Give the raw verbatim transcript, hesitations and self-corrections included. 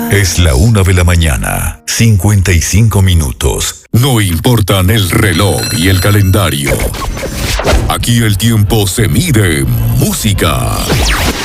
Es la una de la mañana, cincuenta y cinco minutos. No importan el reloj y el calendario. Aquí el tiempo se mide en música.